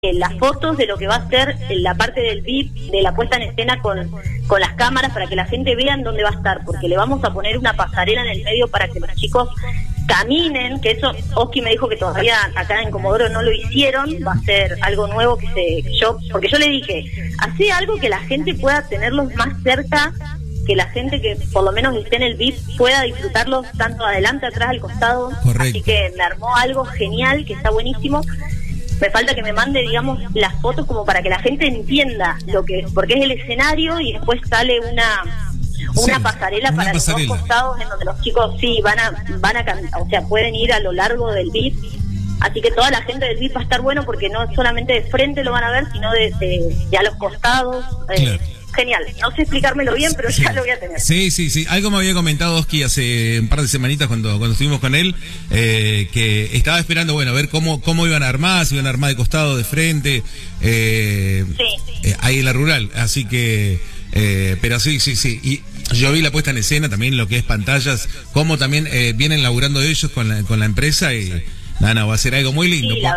las fotos de lo que va a ser la parte del VIP, de la puesta en escena con las cámaras, para que la gente vea en dónde va a estar, porque le vamos a poner una pasarela en el medio para que los chicos caminen, que eso Oski me dijo que todavía acá en Comodoro no lo hicieron, va a ser algo nuevo porque yo le dije, hace algo que la gente pueda tenerlos más cerca, que la gente que por lo menos esté en el VIP pueda disfrutarlos tanto adelante, atrás, al costado. Correcto. Así que me armó algo genial, que está buenísimo. Me falta que me mande, digamos, las fotos como para que la gente entienda lo que es, porque es el escenario y después sale una pasarela para los dos costados en donde los chicos van a cantar, o sea, pueden ir a lo largo del VIP. Así que toda la gente del VIP va a estar bueno, porque no solamente de frente lo van a ver, sino de a los costados. Claro. Genial, no sé explicármelo bien, pero sí, ya lo voy a tener. Sí. Algo me había comentado Oski hace un par de semanitas cuando estuvimos con él, que estaba esperando, bueno, a ver cómo iban a armar, si iban a armar de costado, de frente, ahí en la rural. Así que, pero sí. Y yo vi la puesta en escena también, lo que es pantallas, cómo también vienen laburando ellos con la empresa y nada, va a ser algo muy lindo. Sí,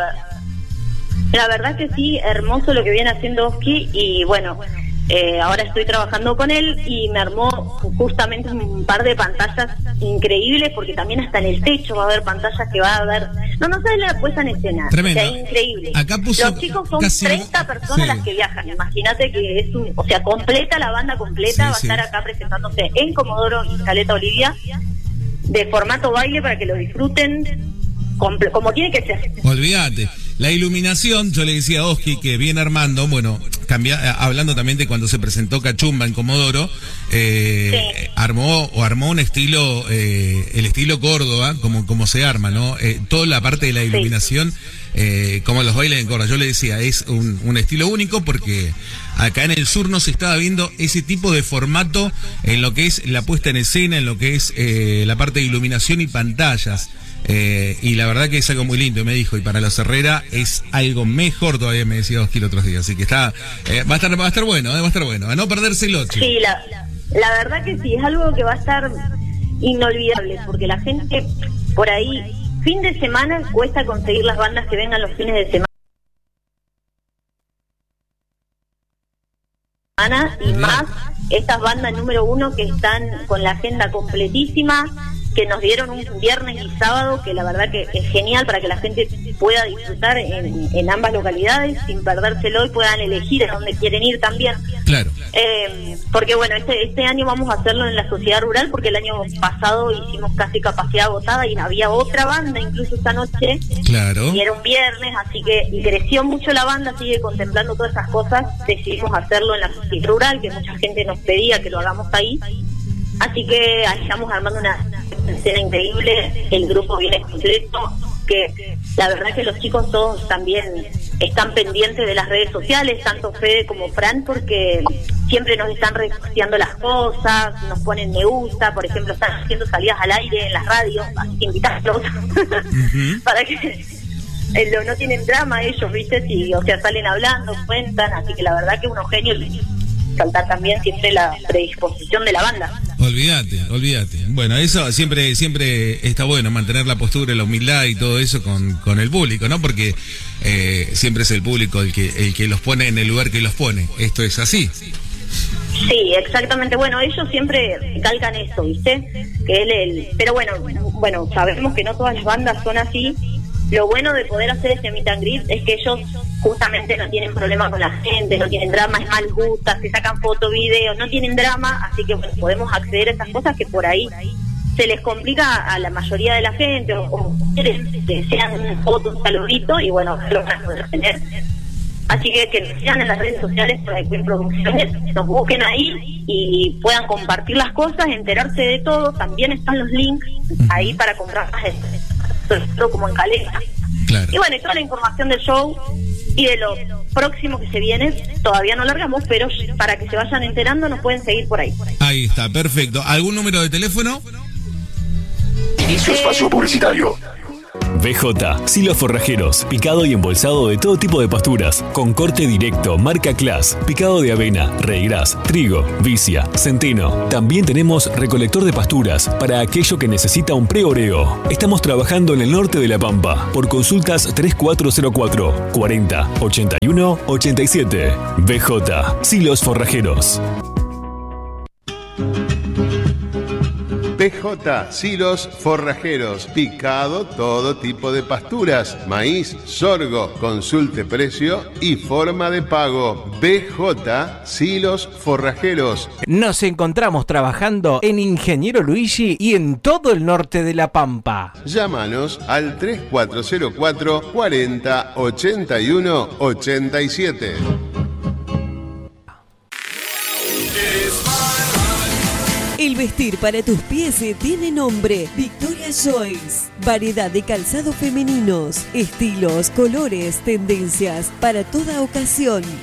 la verdad que sí, hermoso lo que viene haciendo Oski y bueno... ahora estoy trabajando con él y me armó justamente un par de pantallas increíbles, porque también hasta en el techo va a haber pantallas que va a haber... No sabes la puesta en escena. Tremendo. O sea, increíble. Acá puso los chicos son casi 30 personas las que viajan. Imagínate que es completa, la banda completa va a estar acá presentándose en Comodoro y Caleta Olivia, de formato baile, para que lo disfruten como tiene que ser. Olvídate. La iluminación, yo le decía a Oski que viene armando, bueno, hablando también de cuando se presentó Cachumba en Comodoro, armó un estilo, el estilo Córdoba, como se arma, ¿no? Toda la parte de la iluminación, como los bailes en Córdoba, yo le decía, es un estilo único, porque acá en el sur no se estaba viendo ese tipo de formato en lo que es la puesta en escena, en lo que es la parte de iluminación y pantallas. Y la verdad que es algo muy lindo, me dijo, y para los Herrera es algo mejor todavía, me decía Oski el otro día, así que va a estar bueno, a no perderse el 8. Sí, la verdad que sí, es algo que va a estar inolvidable, porque la gente por ahí, fin de semana, cuesta conseguir las bandas que vengan los fines de semana, y más estas bandas número 1 que están con la agenda completísima, que nos dieron un viernes y sábado, que la verdad que es genial para que la gente pueda disfrutar en ambas localidades sin perdérselo y puedan elegir a dónde quieren ir también. Claro. Porque bueno, este año vamos a hacerlo en la sociedad rural, porque el año pasado hicimos casi capacidad agotada y había otra banda incluso esta noche. Claro. Y era un viernes, así que y creció mucho la banda, sigue contemplando todas esas cosas. Decidimos hacerlo en la sociedad rural, que mucha gente nos pedía que lo hagamos ahí. Así que ahí estamos armando una escena increíble, el grupo viene completo, que la verdad que los chicos todos también están pendientes de las redes sociales, tanto Fede como Fran, porque siempre nos están reposteando las cosas, nos ponen me gusta, por ejemplo, están haciendo salidas al aire en las radios, así que invitarlos para que no tienen drama ellos, ¿viste? Salen hablando, cuentan, así que la verdad que unos genios. Saltar también siempre la predisposición de la banda. Olvídate. Bueno, eso siempre está bueno, mantener la postura, la humildad y todo eso con el público, ¿no? Porque siempre es el público el que los pone en el lugar que los pone. Esto es así. Sí, exactamente. Bueno, ellos siempre calcan eso, ¿viste? Pero bueno, sabemos que no todas las bandas son así. Lo bueno de poder hacer ese meet and greet es que ellos justamente no tienen problemas con la gente, no tienen drama, es mal gusta, se sacan fotos, videos, no tienen drama, así que bueno, podemos acceder a esas cosas que por ahí se les complica a la mayoría de la gente, o quieren que sean fotos, un saludito, y bueno, lo van a poder tener. Así que nos sigan en las redes sociales por ahí, Producciones, nos busquen ahí y puedan compartir las cosas, enterarse de todo. También están los links ahí para comprar más como en Caleta. Claro. Y bueno, y toda la información del show y de lo próximo que se viene, todavía no largamos, pero para que se vayan enterando nos pueden seguir por ahí. Ahí está, perfecto. ¿Algún número de teléfono? Inicio espacio publicitario. BJ, silos forrajeros, picado y embolsado de todo tipo de pasturas, con corte directo, marca Class, picado de avena, reigras, trigo, vicia, centeno. También tenemos recolector de pasturas para aquello que necesita un pre-oreo. Estamos trabajando en el norte de La Pampa. Por consultas 3404 40 81 87. BJ, silos forrajeros. BJ Silos Forrajeros, picado todo tipo de pasturas, maíz, sorgo, consulte precio y forma de pago. BJ Silos Forrajeros. Nos encontramos trabajando en Ingeniero Luigi y en todo el norte de La Pampa. Llámanos al 3404 40 81 87. El vestir para tus pies tiene nombre. Victoria Joyce. Variedad de calzados femeninos, estilos, colores, tendencias para toda ocasión.